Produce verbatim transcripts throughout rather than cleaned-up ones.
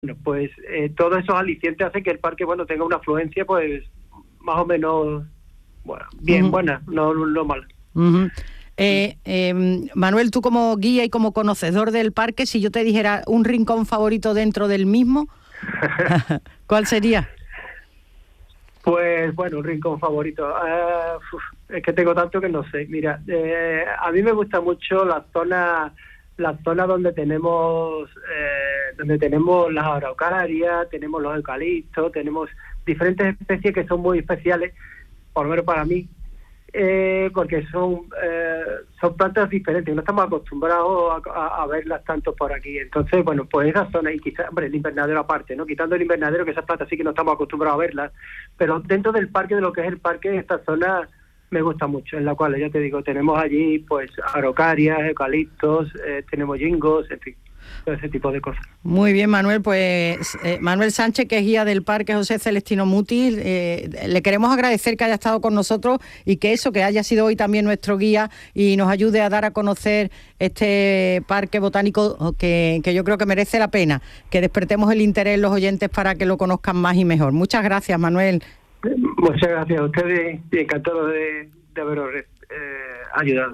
Bueno, pues eh, todos esos alicientes hacen que el parque, bueno, tenga una afluencia, pues, más o menos, bueno, bien, uh-huh. buena, no, no mala. Uh-huh. Eh, eh, Manuel, tú como guía y como conocedor del parque, si yo te dijera un rincón favorito dentro del mismo, ¿cuál sería? Pues, bueno, un rincón favorito. Uh, uf, es que tengo tanto que no sé. Mira, eh, a mí me gusta mucho la zona... la zona donde tenemos eh, donde tenemos las araucarias, tenemos los eucaliptos, tenemos diferentes especies que son muy especiales, por lo menos para mí, eh, porque son eh, son plantas diferentes, no estamos acostumbrados a, a, a verlas tanto por aquí. Entonces, bueno, pues esa zona, y quizás, hombre, el invernadero aparte, ¿no? Quitando el invernadero, que esas plantas sí que no estamos acostumbrados a verlas, pero dentro del parque, de lo que es el parque, esta zona me gusta mucho, en la cual, ya te digo, tenemos allí pues araucarias, eucaliptos, eh, tenemos yingos, en fin, todo ese tipo de cosas. Muy bien, Manuel, pues eh, Manuel Sánchez, que es guía del Parque José Celestino Mutis, eh, le queremos agradecer que haya estado con nosotros y que eso, que haya sido hoy también nuestro guía y nos ayude a dar a conocer este parque botánico que, que yo creo que merece la pena, que despertemos el interés en los oyentes para que lo conozcan más y mejor. Muchas gracias, Manuel. Muchas gracias a ustedes y encantado de, de haberos eh, ayudado.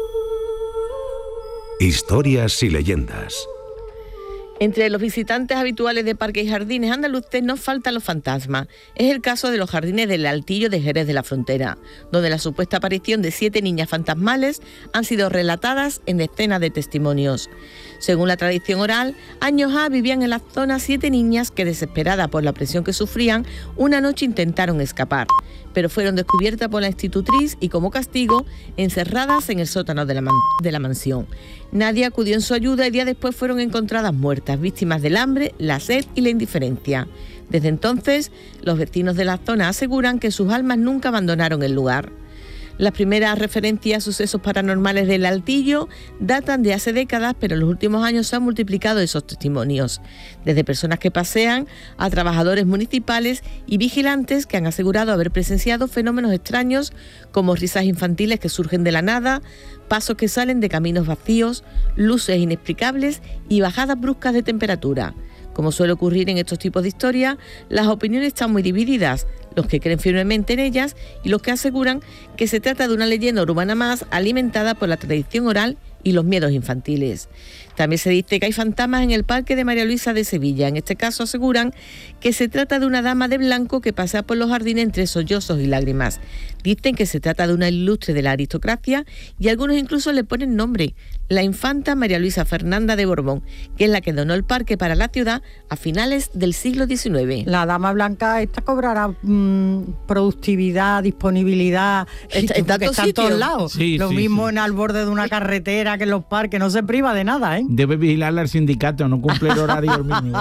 Historias y leyendas. Entre los visitantes habituales de parques y jardines andaluces no faltan los fantasmas. Es el caso de los jardines del Altillo de Jerez de la Frontera, donde la supuesta aparición de siete niñas fantasmales han sido relatadas en decenas de testimonios. Según la tradición oral, años ha vivían en la zona siete niñas que, desesperadas por la presión que sufrían, una noche intentaron escapar, pero fueron descubiertas por la institutriz y, como castigo, encerradas en el sótano de la, man- de la mansión. Nadie acudió en su ayuda y días después fueron encontradas muertas, víctimas del hambre, la sed y la indiferencia. Desde entonces, los vecinos de la zona aseguran que sus almas nunca abandonaron el lugar. Las primeras referencias a sucesos paranormales del Altillo datan de hace décadas, pero en los últimos años se han multiplicado esos testimonios, desde personas que pasean a trabajadores municipales y vigilantes que han asegurado haber presenciado fenómenos extraños como risas infantiles que surgen de la nada, pasos que salen de caminos vacíos, luces inexplicables y bajadas bruscas de temperatura. Como suele ocurrir en estos tipos de historias, las opiniones están muy divididas, los que creen firmemente en ellas y los que aseguran que se trata de una leyenda urbana más alimentada por la tradición oral y los miedos infantiles. También se dice que hay fantasmas en el Parque de María Luisa de Sevilla. En este caso aseguran que se trata de una dama de blanco que pasea por los jardines entre sollozos y lágrimas. Dicen que se trata de una ilustre de la aristocracia y algunos incluso le ponen nombre, la infanta María Luisa Fernanda de Borbón, que es la que donó el parque para la ciudad a finales del siglo diecinueve. La dama blanca esta cobrará mmm, productividad, disponibilidad, está, está, que está en todos lados. Sí, Lo sí, mismo sí. en al borde de una carretera que en los parques, no se priva de nada, ¿eh? Debe vigilarla al sindicato, no cumple el horario mínimo.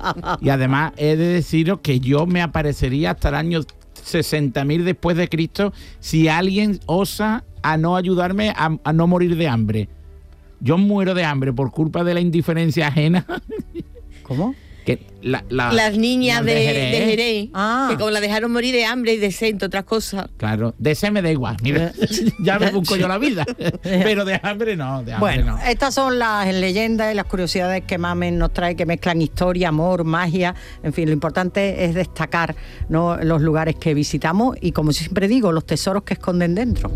Y además he de deciros que yo me aparecería hasta el año sesenta mil después de Cristo si alguien osa a no ayudarme a, a no morir de hambre. Yo muero de hambre por culpa de la indiferencia ajena. ¿Cómo? Que la, la, Las niñas las de, de de Jerez. Jerez, Ah. que como la dejaron morir de hambre y de sed, entre otras cosas. Claro, de ese me da igual. Mira, ya me busco yo la vida. Pero de hambre no, de hambre Bueno, no. estas son las leyendas y las curiosidades que Mamen nos trae, que mezclan historia, amor, magia. En fin, lo importante es destacar, ¿no?, los lugares que visitamos y, como siempre digo, los tesoros que esconden dentro.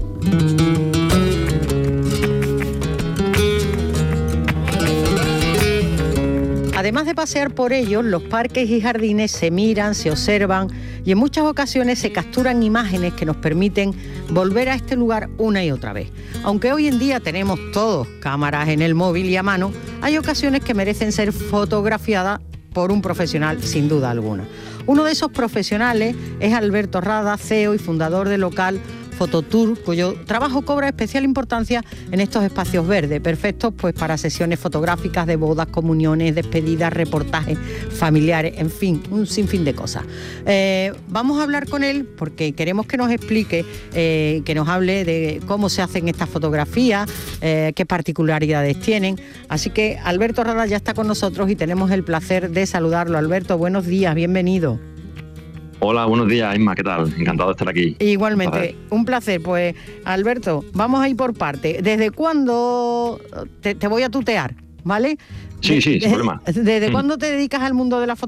Además de pasear por ellos, los parques y jardines se miran, se observan y en muchas ocasiones se capturan imágenes que nos permiten volver a este lugar una y otra vez. Aunque hoy en día tenemos todos cámaras en el móvil y a mano, hay ocasiones que merecen ser fotografiadas por un profesional, sin duda alguna. Uno de esos profesionales es Alberto Rada, C E O y fundador del local Fototour, cuyo trabajo cobra especial importancia en estos espacios verdes, perfectos pues para sesiones fotográficas de bodas, comuniones, despedidas, reportajes familiares, en fin, un sinfín de cosas. Eh, vamos a hablar con él porque queremos que nos explique, eh, que nos hable de cómo se hacen estas fotografías, eh, qué particularidades tienen. Así que Alberto Rada ya está con nosotros y tenemos el placer de saludarlo. Alberto, buenos días, bienvenido. Hola, buenos días, Isma, ¿qué tal? Encantado de estar aquí. Igualmente, un placer. un placer. Pues, Alberto, vamos a ir por parte. ¿Desde cuándo te, te voy a tutear? ¿vale? Sí, De- sí, sin de- problema. ¿Desde Mm. cuándo te dedicas al mundo de la fotografía?